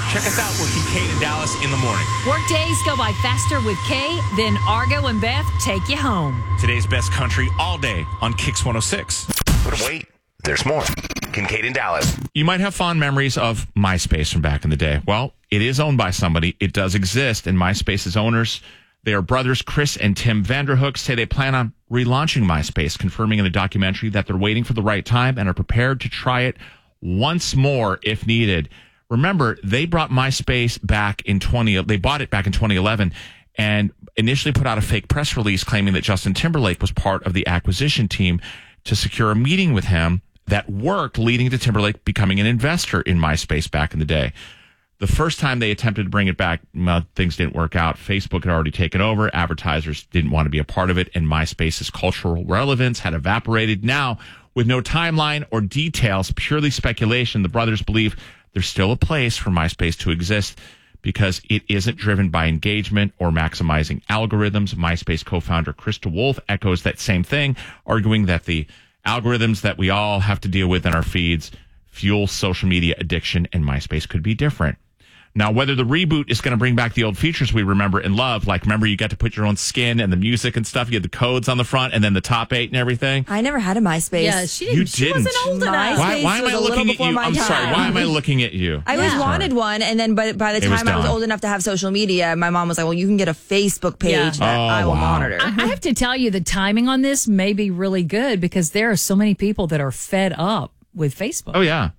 Check us out. We're Kincaid and Dallas in the morning. Work days go by faster with Kay, then Argo and Beth take you home. Today's best country all day on Kix 106. But wait, there's more. Kincaid and Dallas. You might have fond memories of MySpace from back in the day. Well, it is owned by somebody. It does exist, and MySpace's owners, they are brothers Chris and Tim Vanderhook, say they plan on relaunching MySpace, confirming in a documentary that they're waiting for the right time and are prepared to try it once more if needed. Remember, they brought MySpace back in they bought it back in 2011 and initially put out a fake press release claiming that Justin Timberlake was part of the acquisition team to secure a meeting with him that worked, leading to Timberlake becoming an investor in MySpace back in the day. The first time they attempted to bring it back, well, things didn't work out. Facebook had already taken over. Advertisers didn't want to be a part of it, and MySpace's cultural relevance had evaporated. Now, with no timeline or details, purely speculation, the brothers believe there's still a place for MySpace to exist because it isn't driven by engagement or maximizing algorithms. MySpace co-founder Chris DeWolf echoes that same thing, arguing that the algorithms that we all have to deal with in our feeds fuel social media addiction, and MySpace could be different. Now, whether the reboot is going to bring back the old features we remember and love, like remember you got to put your own skin and the music and stuff, you had the codes on the front and then the top 8 and everything. I never had a MySpace. Yeah, she wasn't old enough. MySpace Why am I was a little looking at before you? my I'm sorry. time. Why am I looking at you? I always wanted one, and then by the It was time I was done. old enough to have social media, my mom was like, well, you can get a Facebook page that I will monitor. I have to tell you, the timing on this may be really good because there are so many people that are fed up with Facebook. Oh, yeah.